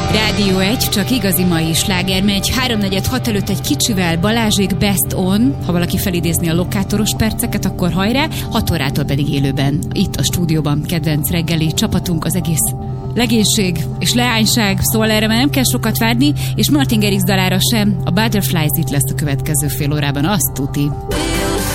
Rádió 1, csak igazi mai sláger megy. 3-4-6 előtt egy kicsivel Balázsék Best On. Ha valaki felidézni a lokátoros perceket, akkor hajrá. 6 órától pedig élőben. Itt a stúdióban kedvenc reggeli csapatunk, az egész legénység és leányság, szóval erre már nem kell sokat várni, és Martin Garrix dalára sem. A Butterflies itt lesz a következő fél órában, azt tuti.